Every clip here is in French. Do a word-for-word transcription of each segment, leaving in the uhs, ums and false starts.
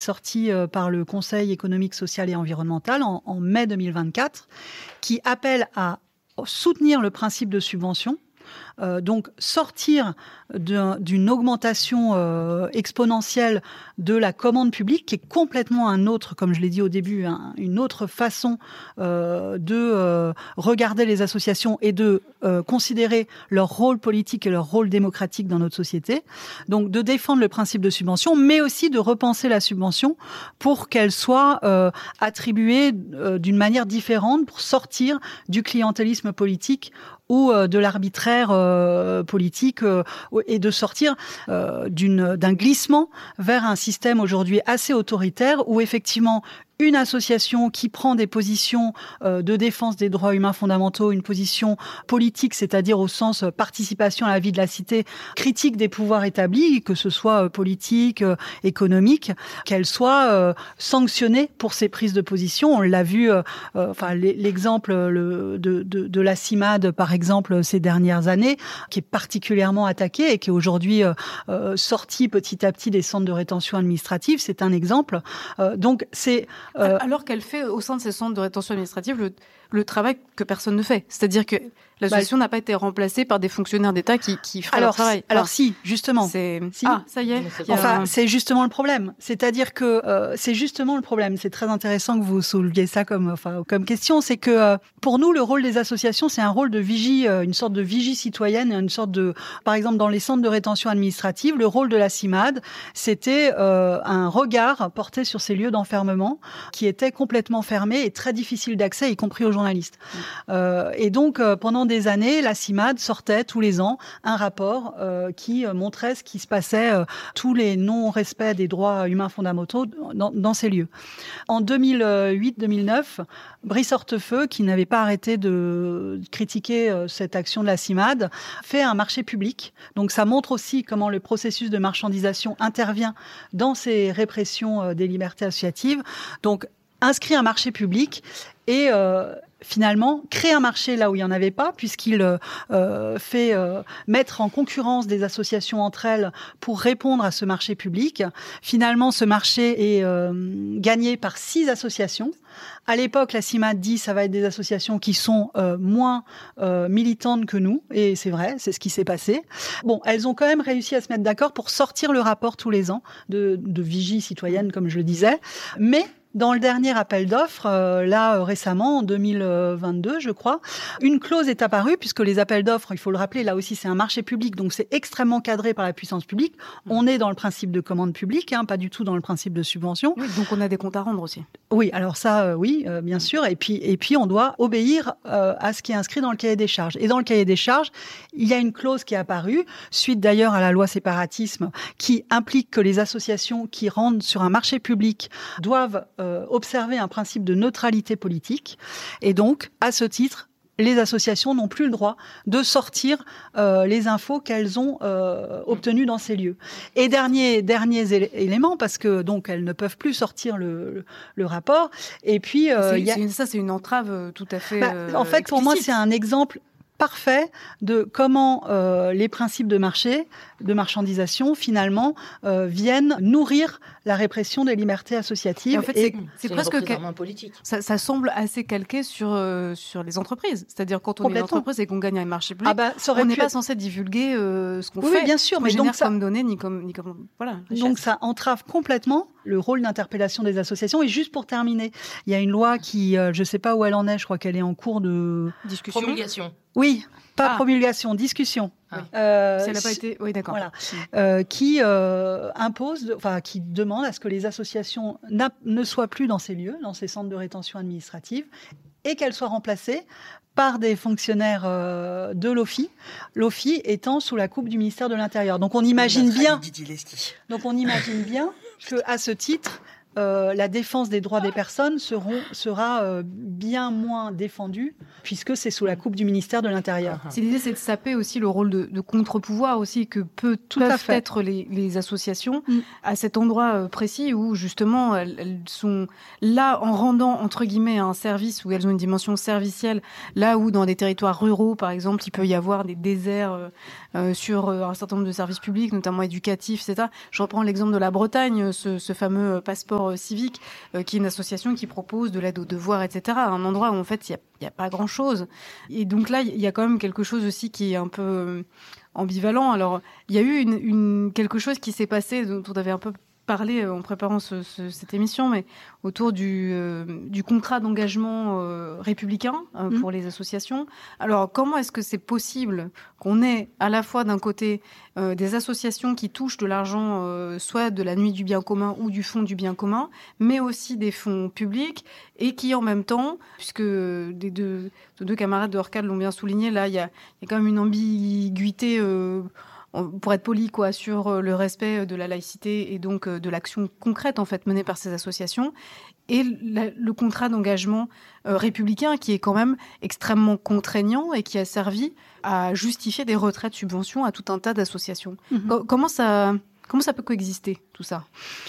sorti euh, par le Conseil économique, social et environnemental en, en mai deux mille vingt-quatre, qui appelle à soutenir le principe de subvention. Euh, donc sortir d'un, d'une augmentation euh, exponentielle de la commande publique, qui est complètement un autre, comme je l'ai dit au début, un, une autre façon euh, de euh, regarder les associations et de euh, considérer leur rôle politique et leur rôle démocratique dans notre société. Donc de défendre le principe de subvention, mais aussi de repenser la subvention pour qu'elle soit euh, attribuée euh, d'une manière différente pour sortir du clientélisme politique ou euh, de l'arbitraire euh, politique euh, et de sortir euh, d'une, d'un glissement vers un système aujourd'hui assez autoritaire où effectivement une association qui prend des positions euh, de défense des droits humains fondamentaux, une position politique, c'est-à-dire au sens euh, participation à la vie de la cité, critique des pouvoirs établis, que ce soit euh, politique, euh, économique, qu'elle soit euh, sanctionnée pour ses prises de position. On l'a vu, euh, euh, enfin l'exemple le, de, de, de la CIMAD, par exemple, ces dernières années, qui est particulièrement attaquée et qui est aujourd'hui euh, euh, sortie petit à petit des centres de rétention administrative. C'est un exemple. Euh, donc c'est Euh, Alors qu'elle fait au sein de ces centres de rétention administrative le, le travail que personne ne fait. C'est-à-dire que l'association bah, n'a pas été remplacée par des fonctionnaires d'État qui, qui feraient leur travail. Alors enfin, si, justement. C'est... Si. Ah, ça y est. C'est enfin, c'est justement le problème. C'est-à-dire que euh, c'est justement le problème. C'est très intéressant que vous souleviez ça comme, enfin, comme question. C'est que euh, pour nous, le rôle des associations, c'est un rôle de vigie, euh, une sorte de vigie citoyenne, une sorte de, par exemple, dans les centres de rétention administrative, le rôle de la CIMAD, c'était euh, un regard porté sur ces lieux d'enfermement qui étaient complètement fermés et très difficiles d'accès, y compris aux journalistes. Mmh. Euh, et donc, euh, pendant des années, la CIMAD sortait tous les ans un rapport euh, qui euh, montrait ce qui se passait, euh, tous les non-respects des droits humains fondamentaux dans, dans ces lieux. En deux mille huit deux mille neuf, Brice Hortefeux, qui n'avait pas arrêté de critiquer euh, cette action de la CIMAD, fait un marché public. Donc ça montre aussi comment le processus de marchandisation intervient dans ces répressions euh, des libertés associatives. Donc inscrit un marché public et euh, finalement créer un marché là où il n'y en avait pas, puisqu'il euh, fait euh, mettre en concurrence des associations entre elles pour répondre à ce marché public. Finalement, ce marché est euh, gagné par six associations. À l'époque, la CIMAD dit ça va être des associations qui sont euh, moins euh, militantes que nous, et c'est vrai, c'est ce qui s'est passé. Bon, elles ont quand même réussi à se mettre d'accord pour sortir le rapport tous les ans de, de vigie citoyenne, comme je le disais, mais dans le dernier appel d'offres, euh, là euh, récemment, en deux mille vingt-deux, je crois, une clause est apparue, puisque les appels d'offres, il faut le rappeler, là aussi c'est un marché public, donc c'est extrêmement cadré par la puissance publique. On est dans le principe de commande publique, hein, pas du tout dans le principe de subvention. Oui, donc on a des comptes à rendre aussi. Oui, alors ça, euh, oui, euh, bien sûr. Et puis, et puis on doit obéir euh, à ce qui est inscrit dans le cahier des charges. Et dans le cahier des charges, il y a une clause qui est apparue, suite d'ailleurs à la loi séparatisme, qui implique que les associations qui rendent sur un marché public doivent Euh, observer un principe de neutralité politique. Et donc, à ce titre, les associations n'ont plus le droit de sortir euh, les infos qu'elles ont euh, obtenues dans ces lieux. Et dernier, dernier élément, parce que donc elles ne peuvent plus sortir le, le, le rapport. Et puis, euh, c'est, y a... c'est, ça, c'est une entrave tout à fait. Bah, euh, en fait, explicite. Pour moi, c'est un exemple parfait de comment euh, les principes de marché, de marchandisation, finalement, euh, viennent nourrir la répression des libertés associatives. Et en fait, et c'est, c'est, c'est presque cal... politique. Ça, ça semble assez calqué sur euh, sur les entreprises. C'est-à-dire quand on est une entreprise et qu'on gagne un marché public, ah bah, on n'est pas être... censé divulguer euh, ce qu'on oui, fait. Oui, bien sûr, mais donc ça... comme données ni comme ni comme voilà. Richesse. Donc ça entrave complètement le rôle d'interpellation des associations. Et juste pour terminer, il y a une loi qui, euh, je sais pas où elle en est, je crois qu'elle est en cours de discussion. Promulgation. Oui. Pas ah. promulgation, discussion. Ah. Euh, si elle n'a pas été, oui, d'accord. Voilà, euh, qui euh, impose, enfin, qui demande à ce que les associations ne soient plus dans ces lieux, dans ces centres de rétention administrative, et qu'elles soient remplacées par des fonctionnaires euh, de l'O F I, l'O F I étant sous la coupe du ministère de l'Intérieur. Donc on imagine bien, donc on imagine bien que à ce titre, euh, la défense des droits des personnes seront, sera euh, bien moins défendue, puisque c'est sous la coupe du ministère de l'Intérieur. C'est l'idée, c'est de saper aussi le rôle de, de contre-pouvoir aussi que peut, Tout peuvent à fait. être les, les associations mm. à cet endroit précis où justement elles, elles sont là en rendant entre guillemets un service, où elles ont une dimension servicielle, là où dans des territoires ruraux par exemple il peut y avoir des déserts euh, euh, sur un certain nombre de services publics, notamment éducatifs, et cetera. Je reprends l'exemple de la Bretagne, ce, ce fameux passeport civique, euh, qui est une association qui propose de l'aide aux devoirs, et cetera. Un endroit où en fait il n'y a, a pas grand-chose. Et donc là, il y a quand même quelque chose aussi qui est un peu ambivalent. Alors, il y a eu une, une, quelque chose qui s'est passé, dont on avait un peu parlé en préparant ce, ce, cette émission, mais autour du, euh, du contrat d'engagement euh, républicain euh, mmh. pour les associations. Alors, comment est-ce que c'est possible qu'on ait à la fois d'un côté euh, des associations qui touchent de l'argent, euh, soit de la nuit du bien commun ou du fonds du bien commun, mais aussi des fonds publics, et qui en même temps, puisque les deux, les deux camarades de Orcad l'ont bien souligné, là, il y a, y a quand même une ambiguïté euh, pour être poli, quoi, sur le respect de la laïcité et donc de l'action concrète en fait menée par ces associations, et la, le contrat d'engagement euh, républicain qui est quand même extrêmement contraignant et qui a servi à justifier des retraits de subventions à tout un tas d'associations. Mmh. Co- comment ça, comment ça peut coexister tout ça ?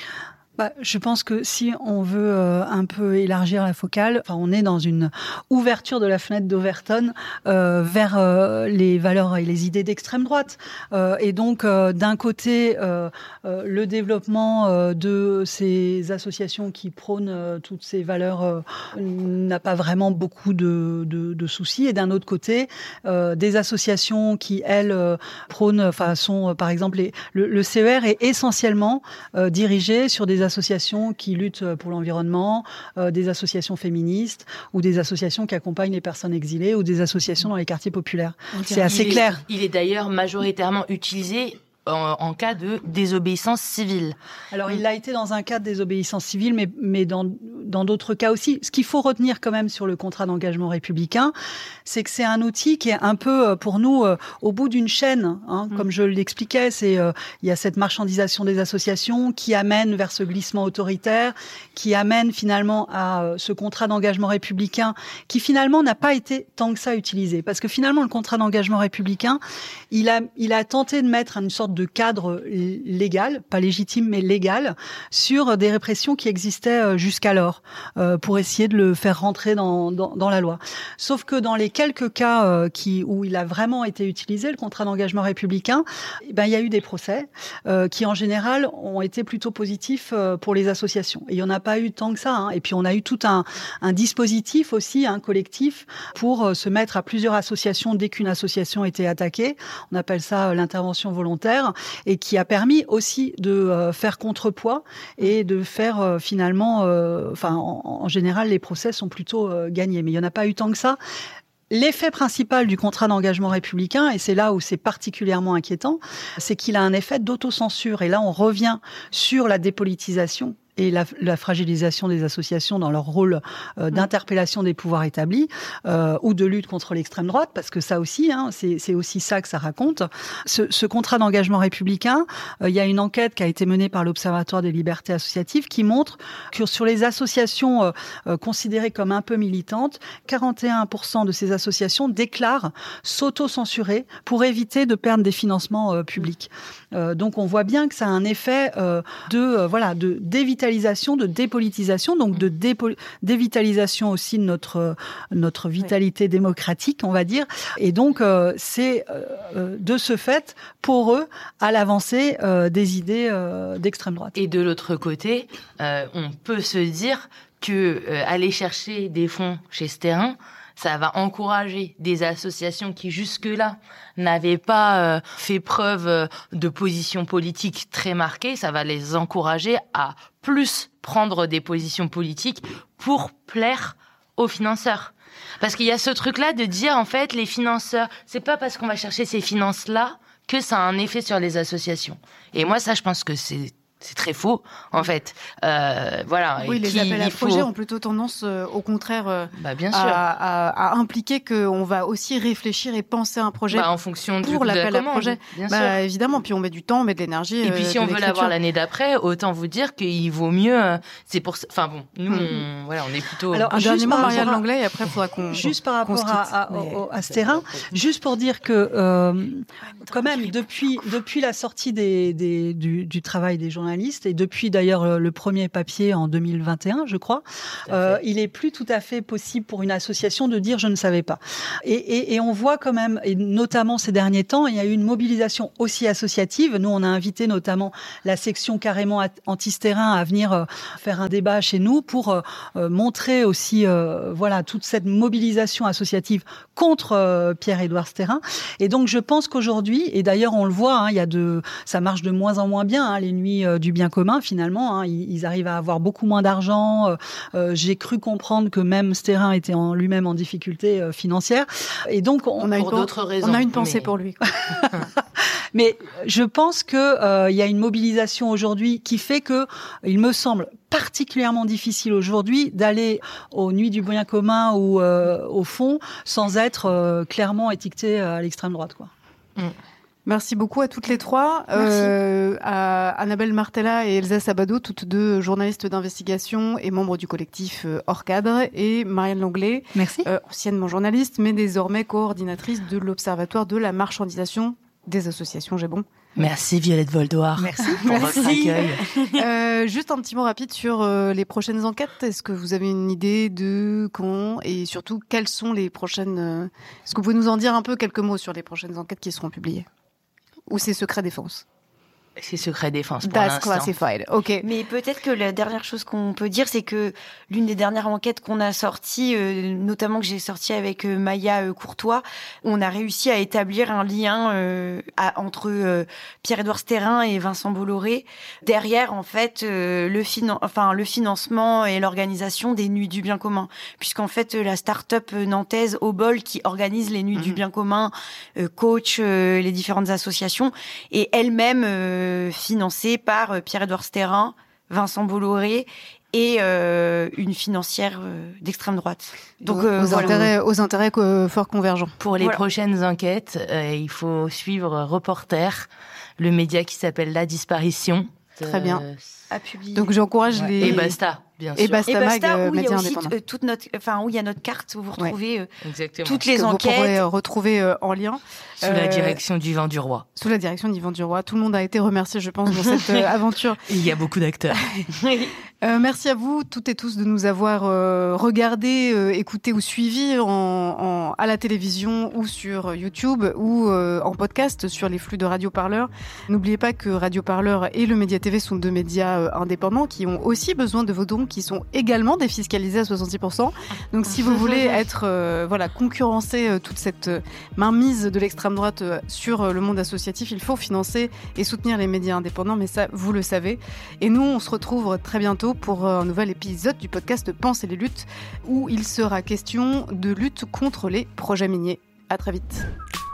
Bah, je pense que si on veut euh, un peu élargir la focale, enfin, on est dans une ouverture de la fenêtre d'Overton euh, vers euh, les valeurs et les idées d'extrême droite. Euh, et donc, euh, d'un côté, euh, euh, le développement euh, de ces associations qui prônent euh, toutes ces valeurs euh, n'a pas vraiment beaucoup de, de, de soucis. Et d'un autre côté, euh, des associations qui, elles, euh, prônent, enfin, sont, euh, par exemple, les, le, le C E R est essentiellement euh, dirigé sur des associations qui luttent pour l'environnement, euh, des associations féministes ou des associations qui accompagnent les personnes exilées ou des associations dans les quartiers populaires. Okay. C'est assez il clair. Est, il est d'ailleurs majoritairement utilisé en, en cas de désobéissance civile. Alors, il l'a été dans un cas de désobéissance civile, mais, mais dans, dans d'autres cas aussi. Ce qu'il faut retenir quand même sur le contrat d'engagement républicain, c'est que c'est un outil qui est un peu, pour nous, euh, au bout d'une chaîne. Hein, mmh. Comme je l'expliquais, c'est euh, il y a cette marchandisation des associations qui amène vers ce glissement autoritaire, qui amène finalement à euh, ce contrat d'engagement républicain, qui finalement n'a pas été tant que ça utilisé. Parce que finalement, le contrat d'engagement républicain, il a, il a tenté de mettre une sorte de cadre légal, pas légitime, mais légal, sur des répressions qui existaient jusqu'alors, euh, pour essayer de le faire rentrer dans, dans, dans la loi. Sauf que dans les quelques cas euh, qui, où il a vraiment été utilisé, le contrat d'engagement républicain, eh ben, il y a eu des procès euh, qui, en général, ont été plutôt positifs euh, pour les associations. Et il n'y en a pas eu tant que ça. Hein. Et puis, on a eu tout un, un dispositif aussi, un collectif, pour euh, se mettre à plusieurs associations dès qu'une association était attaquée. On appelle ça euh, l'intervention volontaire, et qui a permis aussi de euh, faire contrepoids et de faire euh, finalement, euh, enfin, en, en général, les procès sont plutôt euh, gagnés. Mais il n'y en a pas eu tant que ça. L'effet principal du contrat d'engagement républicain, et c'est là où c'est particulièrement inquiétant, c'est qu'il a un effet d'autocensure. Et là, on revient sur la dépolitisation et la, la fragilisation des associations dans leur rôle euh, d'interpellation des pouvoirs établis euh, ou de lutte contre l'extrême droite, parce que ça aussi, hein, c'est, c'est aussi ça que ça raconte. Ce, ce contrat d'engagement républicain, euh, il y a une enquête qui a été menée par l'Observatoire des libertés associatives qui montre que sur les associations euh, euh, considérées comme un peu militantes, quarante et un pour cent de ces associations déclarent s'auto-censurer pour éviter de perdre des financements euh, publics. Euh, donc on voit bien que ça a un effet euh, de euh, voilà de dévitalisation, de dépolitisation, donc de dépo- dévitalisation aussi de notre euh, notre vitalité oui. démocratique, on va dire. Et donc euh, c'est euh, de ce fait pour eux à l'avancée euh, des idées euh, d'extrême droite. Et de l'autre côté, euh, on peut se dire que euh, aller chercher des fonds chez Sterrin, ça va encourager des associations qui jusque-là n'avaient pas euh, fait preuve euh, de position politique très marquée. Ça va les encourager à plus prendre des positions politiques pour plaire aux financeurs. Parce qu'il y a ce truc-là de dire, en fait, les financeurs, c'est pas parce qu'on va chercher ces finances-là que ça a un effet sur les associations. Et moi, ça, je pense que c'est c'est très faux, en fait. Euh, voilà. Oui, et les qui, appels à faut... projets ont plutôt tendance, euh, au contraire, euh, bah, bien sûr. À, à, à impliquer qu'on va aussi réfléchir et penser à un projet bah, en fonction pour du, l'appel de la à projet. Bien bah, sûr. Évidemment, puis on met du temps, on met de l'énergie. Et puis si euh, on veut l'avoir l'année d'après, autant vous dire qu'il vaut mieux. Euh, c'est pour. Enfin bon, nous, mmh. on, voilà, on est plutôt. Alors, un dernier mot, Marianne à... Langlais, et après, il faudra qu'on. Juste par rapport à, à, à, à ce terrain, juste pour dire que euh, quand même depuis depuis la sortie des, des du, du travail des journalistes et depuis d'ailleurs le premier papier en deux mille vingt et un, je crois, euh, il est plus tout à fait possible pour une association de dire je ne savais pas. Et, et, et on voit quand même, et notamment ces derniers temps, il y a eu une mobilisation aussi associative. Nous, on a invité notamment la section carrément anti-terrain à venir euh, faire un débat chez nous pour euh, montrer aussi euh, voilà toute cette mobilisation associative contre euh, Pierre-Édouard Stérin. Et donc je pense qu'aujourd'hui, et d'ailleurs on le voit, hein, il y a de, ça marche de moins en moins bien, hein, les nuits euh, du bien commun finalement. Hein, ils, ils arrivent à avoir beaucoup moins d'argent. Euh, euh, j'ai cru comprendre que même Stérin était en lui-même en difficulté euh, financière. Et donc on, on a pour d'autres raisons. On a une pensée mais... pour lui. Mais je pense que euh, il y a une mobilisation aujourd'hui qui fait que il me semble particulièrement difficile aujourd'hui d'aller aux nuits du bien commun ou euh, au fond sans être euh, clairement étiqueté à l'extrême droite, quoi. Mm. Merci beaucoup à toutes les trois, euh, à Annabelle Martella et Elsa Sabado, toutes deux journalistes d'investigation et membres du collectif euh, Hors Cadre, et Marianne Langlais, Merci. Euh, anciennement journaliste, mais désormais coordinatrice de l'Observatoire de la marchandisation des associations. J'ai bon. Merci Violette Voldoir. Merci pour Merci. votre accueil. euh, juste un petit mot rapide sur euh, les prochaines enquêtes. Est-ce que vous avez une idée de quand et surtout quelles sont les prochaines... Euh... Est-ce que vous pouvez nous en dire un peu quelques mots sur les prochaines enquêtes qui seront publiées? Ou c'est secret défense? C'est secret défense pour That's l'instant. classified. Ok. Mais peut-être que la dernière chose qu'on peut dire, c'est que l'une des dernières enquêtes qu'on a sorties, euh, notamment que j'ai sortie avec euh, Maya euh, Courtois, on a réussi à établir un lien euh, à, entre euh, Pierre-Édouard Stérin et Vincent Bolloré. Derrière, en fait, euh, le, finan- enfin, le financement et l'organisation des Nuits du Bien Commun. Puisqu'en fait, la start-up nantaise Obol, qui organise les Nuits mmh. du Bien Commun, euh, coach euh, les différentes associations, et elle-même... Euh, financée par euh, Pierre-Édouard Stérin, Vincent Bolloré et euh, une financière euh, d'extrême droite. Donc euh, aux, voilà. intérêts, aux intérêts euh, fort convergents. Pour les voilà. prochaines enquêtes, euh, il faut suivre Reporter, le média qui s'appelle La Disparition. Très euh, bien. À publier. Donc j'encourage ouais. les... Et Basta. Bien sûr. Et Basta, et Basta Mag, où il y a aussi t- toute notre, enfin où il y a notre carte où vous retrouvez ouais. euh, toutes les que enquêtes. Vous pourrez euh, retrouver euh, en lien. Sous euh, la direction d'Yvan Duroy. Sous la direction d'Yvan Duroy. Tout le monde a été remercié, je pense, dans cette euh, aventure. Il y a beaucoup d'acteurs. euh, merci à vous toutes et tous de nous avoir euh, regardés, euh, écoutés ou suivis en, en, à la télévision ou sur YouTube ou euh, en podcast sur les flux de Radio Parleur. N'oubliez pas que Radio Parleur et le Média T V sont deux médias euh, indépendants qui ont aussi besoin de vos dons, qui sont également défiscalisés à soixante-dix pour cent. Donc si vous voulez être euh, voilà concurrencer euh, toute cette euh, mainmise de l'extrême droite euh, sur euh, le monde associatif, il faut financer et soutenir les médias indépendants, mais ça vous le savez. Et nous on se retrouve très bientôt pour euh, un nouvel épisode du podcast Pense et les luttes, où il sera question de lutte contre les projets miniers. À très vite.